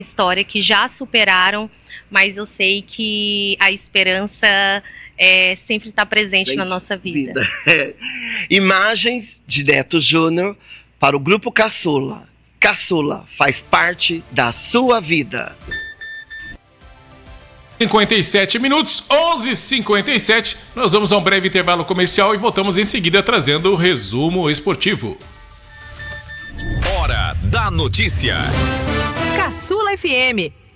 história que já superaram, mas eu sei que a esperança sempre está presente na nossa vida. Imagens de Neto Júnior para o Grupo Caçula. Caçula faz parte da sua vida. 57 minutos, 11h57. Nós vamos a um breve intervalo comercial e voltamos em seguida trazendo o resumo esportivo. Hora da notícia. Caçula FM,